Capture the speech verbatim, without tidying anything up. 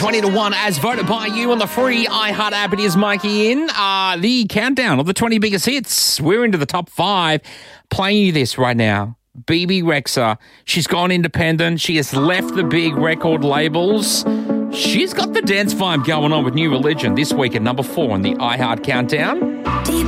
twenty to one as voted by you on the free iHeart app. It is Mikey in. Uh, the countdown of the twenty biggest hits. We're into the top five. Playing you this right now. B B Rexa. She's gone independent. She has left the big record labels. She's got the dance vibe going on with New Religion this week at number four on the iHeart Countdown. Deep